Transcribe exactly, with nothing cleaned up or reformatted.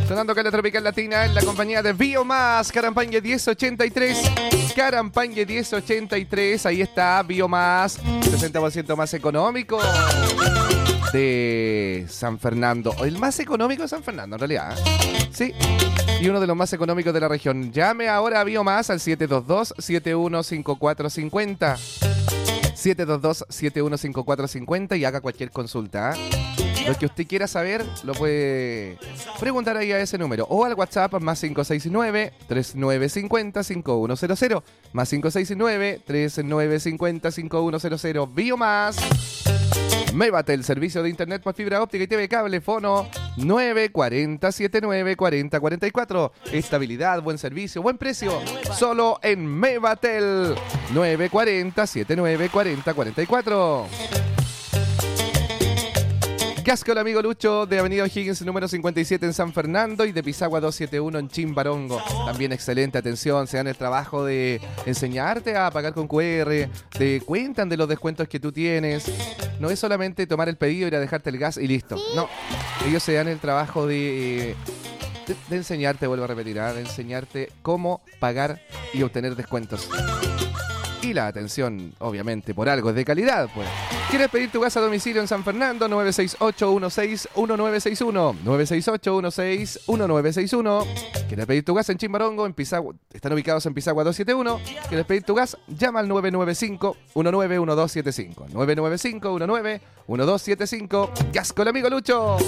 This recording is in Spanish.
Sonando acá en la Tropical Latina en la compañía de Biomas, Carampañe diez ochenta y tres. Carampañe diez ochenta y tres, ahí está Biomas, sesenta por ciento más económico de San Fernando. El más económico de San Fernando, en realidad. Sí. Y uno de los más económicos de la región. Llame ahora a Biomas al siete dos dos, siete uno cinco cuatro cinco cero. siete dos dos, siete uno cinco cuatro cinco cero y haga cualquier consulta. Lo que usted quiera saber lo puede preguntar ahí a ese número o al WhatsApp más cinco seis nueve, tres nueve cinco cero, cinco uno cero cero más cinco seis nueve, tres nueve cinco cero, cinco uno cero cero. Biomas. Mevatel, servicio de internet por fibra óptica y T V cable, fono nueve cuatro cero setenta y nueve cuarenta cuarenta y cuatro. Estabilidad, buen servicio, buen precio. Solo en Mevatel. nueve cuatro cero setenta y nueve cuarenta cuarenta y cuatro. Casco el amigo Lucho de Avenida O'Higgins número cincuenta y siete en San Fernando y de Pisagua doscientos setenta y uno en Chimbarongo. También excelente atención, se dan el trabajo de enseñarte a pagar con cu erre, te cuentan de los descuentos que tú tienes. No es solamente tomar el pedido, ir a dejarte el gas y listo. No, ellos se dan el trabajo de, de, de enseñarte, vuelvo a repetir, ¿eh? de enseñarte cómo pagar y obtener descuentos. Y la atención, obviamente, por algo es de calidad, pues. ¿Quieres pedir tu gas a domicilio en San Fernando? nueve seis ocho uno seis uno nueve seis uno. nueve seis ocho uno seis uno nueve seis uno. ¿Quieres pedir tu gas en Chimbarongo? En Pisagua, están ubicados en Pisagua doscientos setenta y uno. ¿Quieres pedir tu gas? Llama al nueve nueve cinco uno nueve uno dos siete cinco. nueve nueve cinco uno nueve uno dos siete cinco. ¡Gas con el amigo Lucho!